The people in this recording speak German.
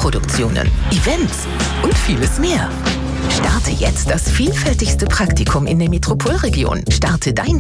Filmproduktionen, Events und vieles mehr. Starte jetzt das vielfältigste Praktikum in der Metropolregion. Starte dein